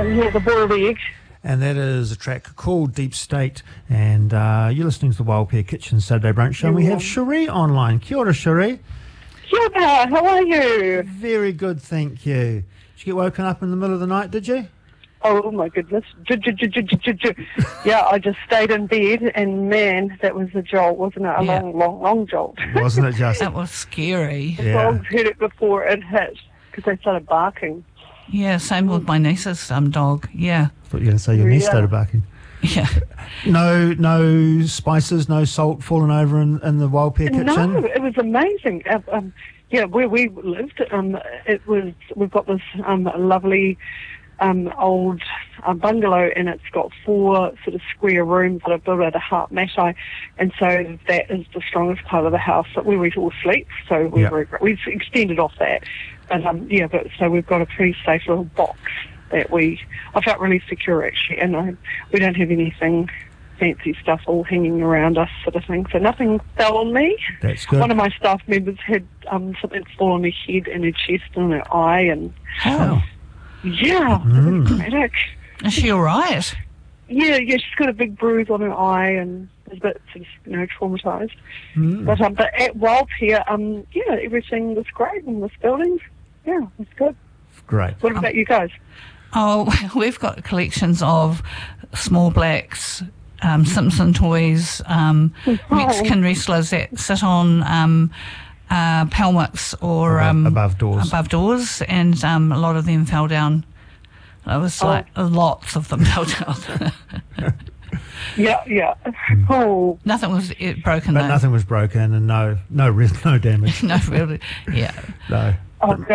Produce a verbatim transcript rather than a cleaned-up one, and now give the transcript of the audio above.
yeah, the boiled egg. And that is a track called Deep State. And uh, you're listening to the Wild Pear Kitchen Saturday Brunch Show. And we have Cherie online. Kia ora, Cherie. Kia ora, how are you? Very good, thank you. Did you get woken up in the middle of the night, did you? Oh, my goodness. Yeah, I just stayed in bed, and man, that was a jolt, wasn't it? A Yeah. long, long, long jolt. Wasn't it just? That was scary. The Yeah. dogs heard it before it hit, because they started barking. Yeah, same with my niece's um, dog. Yeah, I thought you were going to say your niece Yeah. started barking. yeah. No, no spices, no salt falling over in, in the Wild Pear Kitchen? No, it was amazing. Uh, um, yeah, where we lived, um, it was. We've got this um, lovely um, old uh, bungalow, and it's got four sort of square rooms that are built out of heart matai, and so that is the strongest part of the house that where we all sleep. So we Yeah. were, we've extended off that, but um, yeah, but so we've got a pretty safe little box that we. I felt really secure actually, and I, we don't have anything fancy stuff all hanging around us, sort of thing. So nothing fell on me. That's good. One of my staff members had um, something fall on her head and her chest and her eye, and Oh, yeah, Mm. it was dramatic. is she all right? Yeah, yeah, she's got a big bruise on her eye and is a bit sort of, you know, traumatised. Mm. But um, but at Wild Pear, um, yeah, everything was great in this building. Yeah, it was good. Great. What about you guys? Oh, we've got collections of Small Blacks, um, Simpson toys, um, Mexican wrestlers that sit on um, uh, pelmets or Above- um, above doors. above doors, and um, a lot of them fell down. It was like lots of them fell down. Yeah, yeah. Oh, Nothing was uh, broken But though. nothing was broken and no no re- no damage. No, really. Yeah. No. oh,